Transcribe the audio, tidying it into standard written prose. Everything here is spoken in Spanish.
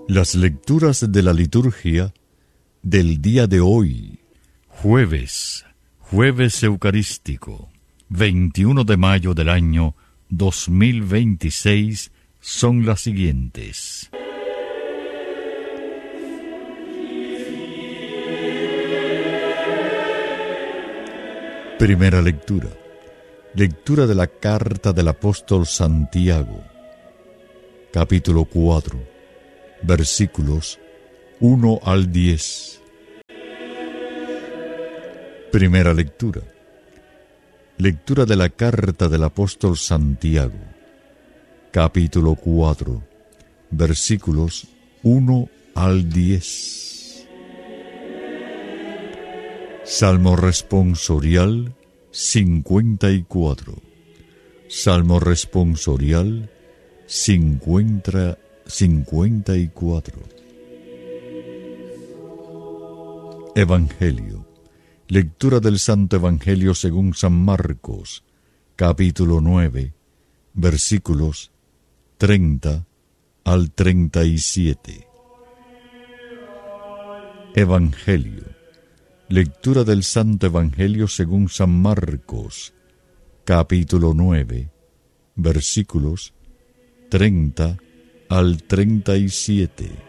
Las lecturas de la liturgia del día de hoy, jueves eucarístico, 21 de mayo del año 2026, son las siguientes. Primera lectura. Lectura de la carta del apóstol Santiago, capítulo 4, versículos 1 al 10. Primera lectura. Lectura de la carta del apóstol Santiago, capítulo 4, versículos 1 al 10. Salmo responsorial 54. Salmo responsorial 54. Evangelio. Lectura del Santo Evangelio según San Marcos, capítulo 9, versículos 30 al 37. Evangelio. Lectura del Santo Evangelio según San Marcos, capítulo 9, versículos 30 al 37.